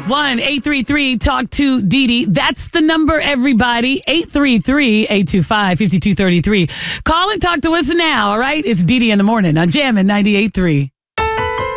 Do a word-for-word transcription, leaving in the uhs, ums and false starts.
one eight three three talk to Dee Dee. That's the number, everybody. eight three three, eight two five, five two three three. Call and talk to us now, all right? It's Dee Dee in the morning on Jammin' ninety-eight point three.